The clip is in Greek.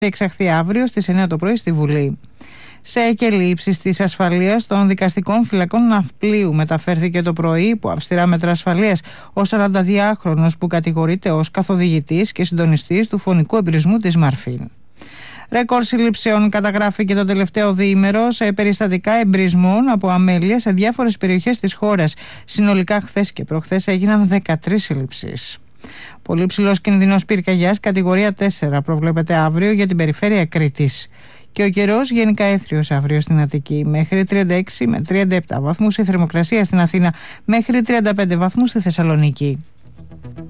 εξαχθεί αύριο στις 9 το πρωί στη Βουλή. Σε εκελήψεις της ασφαλείας των δικαστικών φυλακών Ναυπλίου μεταφέρθηκε το πρωί υπό αυστηρά μέτρα ασφαλείας ο 42χρονος που κατηγορείται ως καθοδηγητής και συντονιστής του φωνικού εμπειρισμού της Μαρφίν. Ρεκόρ συλλήψεων καταγράφηκε το τελευταίο διήμερο σε περιστατικά εμπρισμών από αμέλεια σε διάφορες περιοχές της χώρας. Συνολικά χθες και προχθές έγιναν 13 συλλήψεις. Πολύ ψηλός κινδυνός πυρκαγιάς κατηγορία 4 προβλέπεται αύριο για την περιφέρεια Κρήτης. Και ο καιρός γενικά έθριος αύριο στην Αττική, μέχρι 36 με 37 βαθμούς η θερμοκρασία στην Αθήνα, μέχρι 35 βαθμούς στη Θεσσαλονίκη.